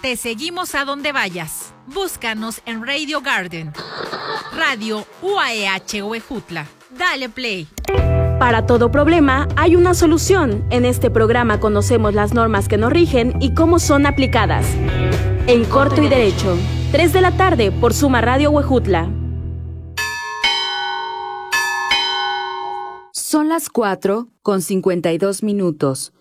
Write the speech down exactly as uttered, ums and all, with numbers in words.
Te seguimos a donde vayas. Búscanos en Radio Garden. Radio U A E H Huejutla. Dale play. Para todo problema hay una solución. En este programa conocemos las normas que nos rigen y cómo son aplicadas. En Corto y Derecho, tres de la tarde por Suma Radio Huejutla. Son las cuatro con cincuenta y dos minutos.